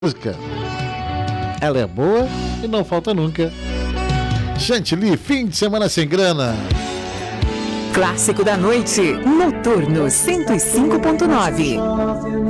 música. Ela é boa e não falta nunca. Chantilly, fim de semana sem grana. Clássico da noite, Noturno 105.9.